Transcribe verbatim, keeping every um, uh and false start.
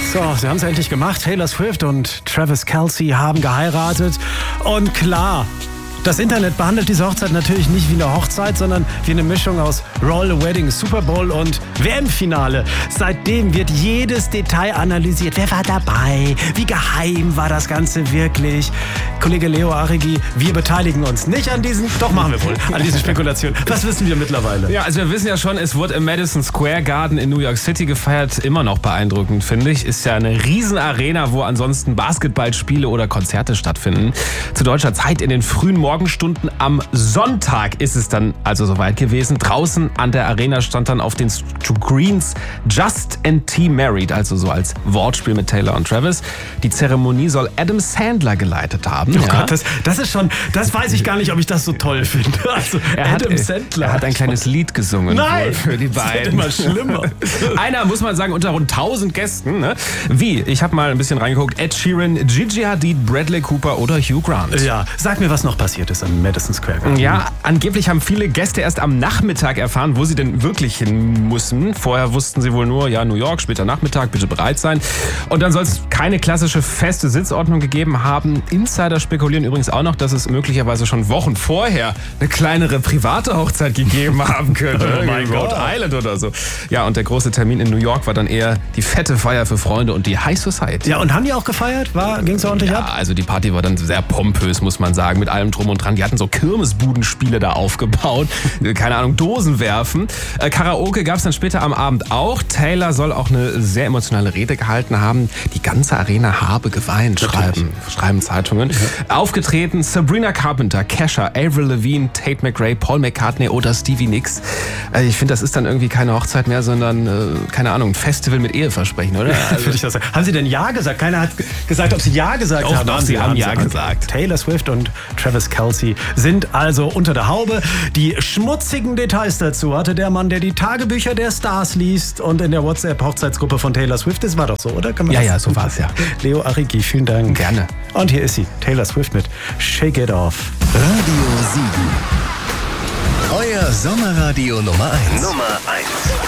So, sie haben es endlich gemacht. Taylor Swift und Travis Kelce haben geheiratet. Und klar, das Internet behandelt diese Hochzeit natürlich nicht wie eine Hochzeit, sondern wie eine Mischung aus Royal Wedding, Super Bowl und W M-Finale. Seitdem wird jedes Detail analysiert. Wer war dabei? Wie geheim war das Ganze wirklich? Kollege Leo Arrighi, wir beteiligen uns nicht an diesen, doch machen wir wohl, an diesen Spekulationen. Was wissen wir mittlerweile? Ja, also wir wissen ja schon, es wurde im Madison Square Garden in New York City gefeiert. Immer noch beeindruckend, finde ich. Ist ja eine Riesenarena, wo ansonsten Basketballspiele oder Konzerte stattfinden. Zu deutscher Zeit in den frühen Morgenstunden am Sonntag ist es dann also soweit gewesen. Draußen an der Arena stand dann auf den Screens Just and T Married, also so als Wortspiel mit Taylor und Travis. Die Zeremonie soll Adam Sandler geleitet haben. Oh ja. Gott, das, das ist schon, das weiß ich gar nicht, ob ich das so toll finde. Also, er hat, Adam Sandler. Er hat ein kleines Lied gesungen. Nein, für die beiden. Das wird immer schlimmer. Einer, muss man sagen, unter rund tausend Gästen. Ne? Wie? Ich habe mal ein bisschen reingeguckt. Ed Sheeran, Gigi Hadid, Bradley Cooper oder Hugh Grant. Ja, sag mir, was noch passiert ist am Madison Square Garden. Ja, angeblich haben viele Gäste erst am Nachmittag erfahren, wo sie denn wirklich hin mussten. Vorher wussten sie wohl nur, ja, New York, später Nachmittag, bitte bereit sein. Und dann soll es keine klassische feste Sitzordnung gegeben haben. Insider spekulieren übrigens auch noch, dass es möglicherweise schon Wochen vorher eine kleinere private Hochzeit gegeben haben könnte. Oh mein Rhode Gott. Island oder so. Ja, und der große Termin in New York war dann eher die fette Feier für Freunde und die High Society. Ja, und haben die auch gefeiert? Ging es ordentlich Ja, ab? also die Party war dann sehr pompös, muss man sagen, mit allem drum und dran. Die hatten so Kirmesbudenspiele da aufgebaut, keine Ahnung, Dosen werfen. Äh, Karaoke gab es dann später am Abend auch. Taylor soll auch eine sehr emotionale Rede gehalten haben. Die ganze Arena habe geweint, schreiben, schreiben Zeitungen. Ja. Aufgetreten Sabrina Carpenter, Kesha, Avril Lavigne, Tate McRae, Paul McCartney oder Stevie Nicks. Äh, ich finde, das ist dann irgendwie keine Hochzeit mehr, sondern, äh, keine Ahnung, ein Festival mit Eheversprechen, oder? Also, ich das sagen. Haben Sie denn Ja gesagt? Keiner hat gesagt, ob Sie Ja gesagt Doch, haben. doch, sie haben Ja gesagt. Taylor Swift und Travis Kelce sind also unter der Haube. Die schmutzigen Details dazu hatte der Mann, der die Tagebücher der Stars liest und in der WhatsApp-Hochzeitsgruppe von Taylor Swift ist. War doch so, oder? Kann man ja, das ja, so war es, ja. Leo Arrighi, vielen Dank. Gerne. Und hier ist sie, Taylor Swift mit Shake It Off. Radio Siegen. Euer Sommerradio Nummer eins. Nummer eins.